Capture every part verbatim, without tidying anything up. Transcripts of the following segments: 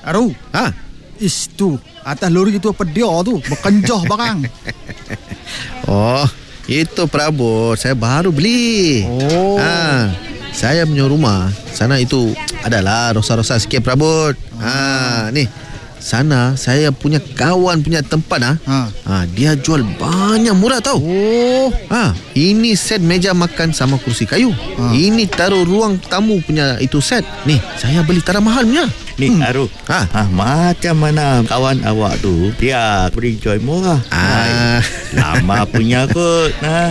Aru. Ha? Ish tu, atas lori itu apa dia tu? Berkenjah barang. Oh, itu perabot saya baru beli. Oh. Ha, saya punya rumah sana itu adalah rosak-rosak sikit perabot. Ha, ni. Sana saya punya kawan punya tempat ah. Ha. ha. Dia jual banyak murah tau. Oh. Ha, ini set meja makan sama kursi kayu. Ha. Ini taruh ruang tamu punya itu set. Ni, saya beli tarah mahal punya. Ni hmm. Aru. Ha. ha macam mana kawan awak tu? Dia beri jual murah. Ah, lama punya kot. Ha.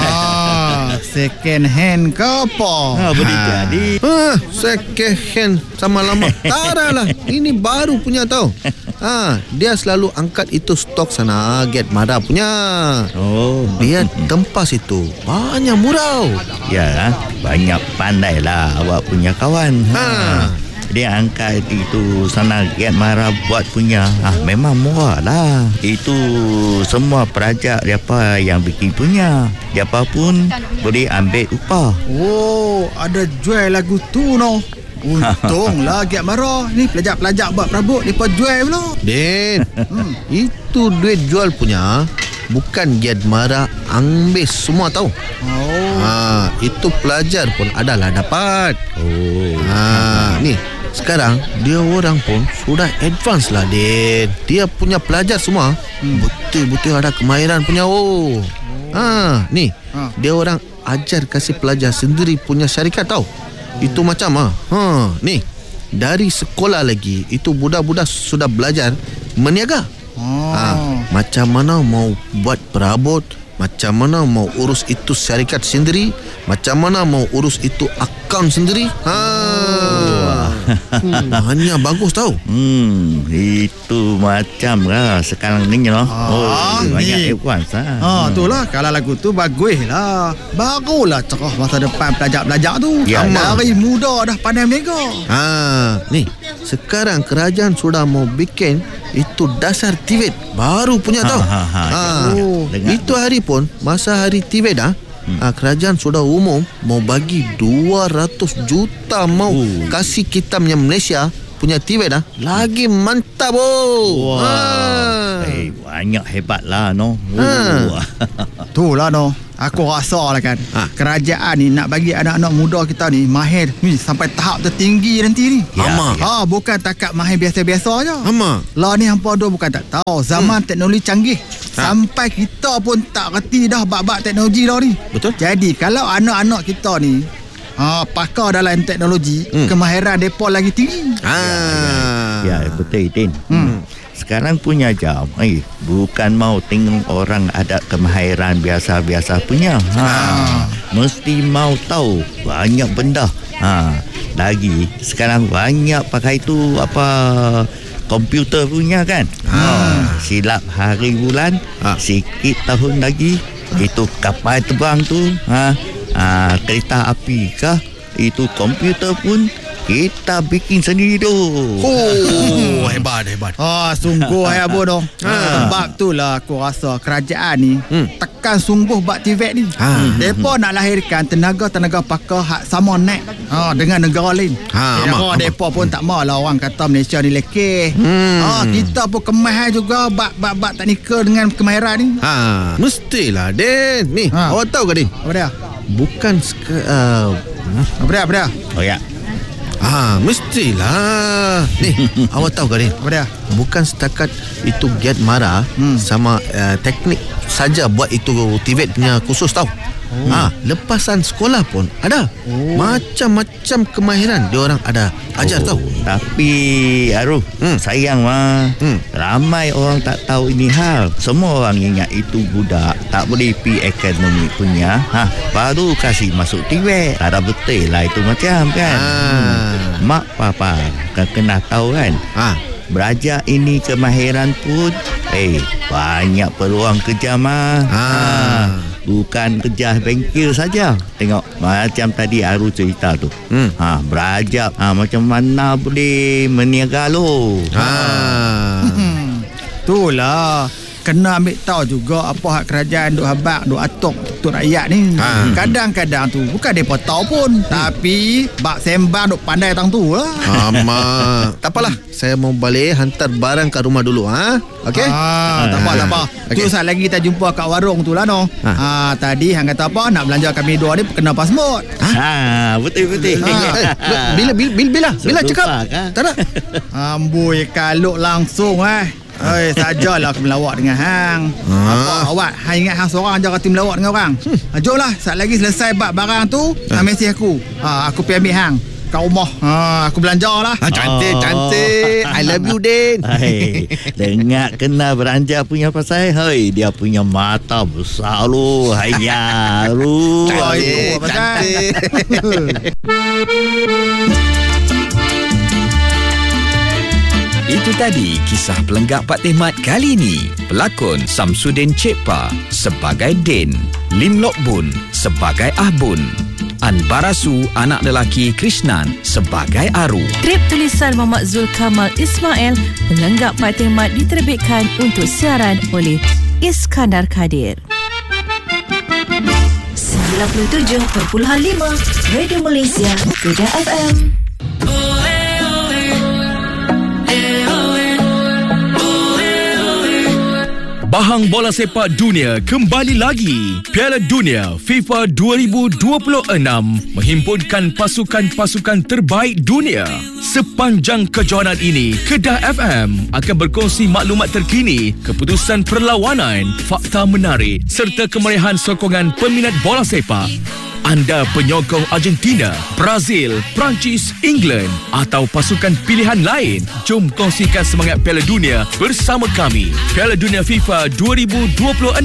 Ah, second hand ke apa? Ha, boleh ha. jadi. Ha, second hand sama lama. Tarah lah. Ini baru punya tau. Ha, dia selalu angkat itu stok sana Get Mara punya. Oh, dia tempas itu banyak murah. Ya, banyak pandai lah awak punya kawan. Ha. Dia angkat itu sana Get Mara buat punya. Ah, memang murah lah. Itu semua peraja siapa yang bikin punya. Siapa pun boleh ambil upah. Oh, ada jual lagu tu no. Untunglah Get Mara. Ni pelajar-pelajar buat perabot mereka jual pula. Din, hmm. itu duit jual punya bukan Get Mara ambil semua tahu. Oh. Ha, itu pelajar pun adalah dapat. Oh. Ha, ni sekarang dia orang pun sudah advance lah, Din. Dia punya pelajar semua hmm. betul-betul ada kemahiran punya. Oh. Ha, ni ha. dia orang ajar kasih pelajar sendiri punya syarikat tahu. Itu macam ah. Ha, ni dari sekolah lagi itu budak-budak sudah belajar meniaga. Oh. Ha, macam mana mau buat perabot, macam mana mau urus itu syarikat sendiri, macam mana mau urus itu akaun sendiri. Ha. Oh. Hmm, hanya bagus tahu. Hmm, itu macam lah sekarang ni lah. Ah, oh, banyak ni. advance lah. Ha, itulah kalau lagu tu bagus lah. Barulah cerah masa depan pelajar-pelajar tu. Ya, dari muda dah pandai mega. Ha, ni sekarang kerajaan sudah mau bikin itu dasar Tibet baru punya tahu. Ha, ha, ha, ha. Oh, itu hari pun masa hari Tibet ah. Hmm. Ha, kerajaan sudah umum mau bagi dua ratus juta mau uh. kasih kita punya Malaysia punya Tibet ah. Lagi mantap oh. Wah. Ha. Eh, banyak hebat lah no. Ha. Oh. Itulah no. Aku rasa lah kan ha. kerajaan ni nak bagi anak-anak muda kita ni mahir ni sampai tahap tertinggi nanti ni. Ya, ha, ya. ha, bukan takat mahir biasa-biasa je. Ama. Lah ni hampa dua bukan tak tahu zaman hmm. teknologi canggih. Ha. Sampai kita pun tak reti dah bab-bab teknologi dah ni. Betul. Jadi kalau anak-anak kita ni ha, pakar dalam teknologi, hmm. kemahiran mereka lagi tinggi. Ha. Ya, ya, betul Din. Hmm. Sekarang punya jam eh, bukan mau tengok orang ada kemahiran biasa-biasa punya. Ha. Mesti mau tahu banyak benda. Ha. Lagi sekarang banyak pakai tu apa komputer punya kan. Ha. Silap hari bulan, ha. sikit tahun lagi itu kapal terbang tu, ha. Ha, kereta api kah, itu komputer pun kita bikin sendiri tu. Oh, hebat hebat. Ah, sungguh ya boh dong. Ha. Sebab itulah aku rasa kerajaan ni hmm. tekan sungguh bab Tibet ni. Ha. Depa nak lahirkan tenaga-tenaga pakar hak sama naik ha, dengan negara lain. Ha, ama, ama. Depa pun tak maulah orang kata Malaysia ni lekeh. Hmm. Ha, kita pun kemah juga bab-bab teknikal dengan kemahiran ni. Ha, mestilah Din. Ni, ha. awak tahu ke Din? Apa dia? Bukan seka, uh, apa dia? Apa dia? Oh ya. Ah, mestilah. Ni, awak tahu ke Din? Apa dia? Bukan setakat itu Get Mara hmm. sama uh, teknik saja buat itu Tibet punya khusus tahu. Oh. Ah, lepasan sekolah pun ada. Oh. Macam-macam kemahiran dia orang ada ajar oh. tahu. Tapi Aru, hmm. sayang mah. Hmm. Ramai orang tak tahu ini hal. Semua orang ingat itu budak tak boleh pi akademi punya. Ha, baru kasih masuk Tibet. Tak ada betul lah itu macam kan. Ah. Hmm. Mak papa kan kena tahu kan. Ah. Belajar ini kemahiran pun eh banyak peluang kerja mah. Ha. Bukan kerja bengkel saja. Tengok macam tadi Aru cerita tu. Hmm. Ha, belajar ha, macam mana boleh meniaga lo. Ha. Itulah. kena ambil tahu juga apa hak kerajaan duk habaq duk atok untuk rakyat ni. Ha. Kadang-kadang tu bukan depa tahu pun, hmm. tapi bak sembang duk pandai tang tu lah. Ama, tak apalah. Saya mau balik hantar barang kat rumah dulu, ha? Okey? Ah, tak apa, tak apa. Okay. Tu saat lagi kita jumpa kat warung tu lah no. Ha. Ah, tadi hang kata apa nak belanja kami dua ni kena passport. Ha, ha betul-betul. Ha. Bila bila bila bila, bila cakap? Tak nak. Amboi kaluk langsung eh. Oi, sajalah aku melawak dengan hang. Ha. Apa awak hang ingat hang seorang je kata melawak dengan orang. Hmm. Jomlah, saat lagi selesai bab barang tu, ha. hang mesej aku. Ha, aku pergi ambil hang kat rumah. Ha, aku belanja lah. Ha, cantik, oh. cantik. I love you, Din. Hai, dengar kena beranja punya pasal. Hai, dia punya mata besar lu. Hayya lu. Cantik, cantik. Itu tadi kisah pelenggak Pak Tehmat kali ini. Pelakon Samsudin Cekpa sebagai Din, Lim Lok Bun sebagai Ah Bun, An Barasu anak lelaki Krishnan sebagai Aru. Skrip tulisan Muhammad Zulkamal Ismail, pelenggak Pak Tehmat diterbitkan untuk siaran oleh Iskandar Kadir. sembilan puluh tujuh perpuluhan lima Radio Malaysia Kedah F M. Bahang bola sepak dunia kembali lagi. Piala Dunia FIFA dua ribu dua puluh enam menghimpunkan pasukan-pasukan terbaik dunia. Sepanjang kejohanan ini, Kedah F M akan berkongsi maklumat terkini, keputusan perlawanan, fakta menarik serta kemeriahan sokongan peminat bola sepak. Anda penyokong Argentina, Brazil, Perancis, England atau pasukan pilihan lain? Jom kongsikan semangat Piala Dunia bersama kami. Piala Dunia FIFA dua ribu dua puluh enam